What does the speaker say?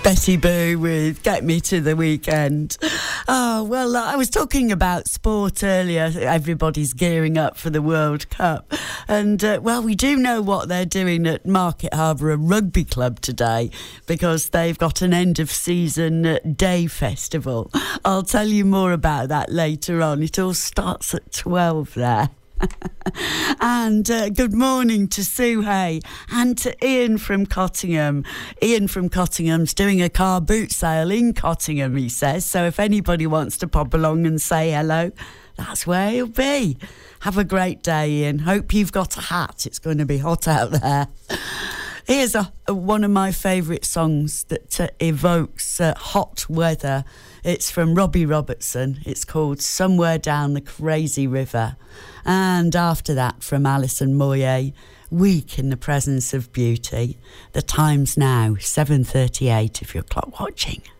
Betty Boo with Get Me to the Weekend. Oh, well, I was talking about sport earlier. Everybody's gearing up for the World Cup. And, well, we do know what they're doing at Market Harborough Rugby Club today because they've got an end-of-season day festival. I'll tell you more about that later on. It all starts at 12 there. And good morning to Sue Hay and to Ian from Cottingham. Ian from Cottingham's doing a car boot sale in Cottingham, he says, so if anybody wants to pop along and say hello, that's where he'll be. Have a great day, Ian. Hope you've got a hat. It's going to be hot out there. Here's one of my favourite songs that evokes hot weather. It's from Robbie Robertson. It's called Somewhere Down the Crazy River. And after that, from Alison Moyet, Weak in the Presence of Beauty. The time's now 7:38 if you're clock watching.